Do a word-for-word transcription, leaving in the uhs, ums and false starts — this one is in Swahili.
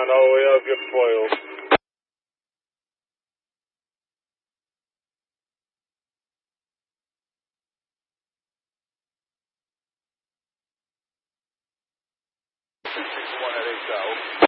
around all the way up, get foiled. One at eight south.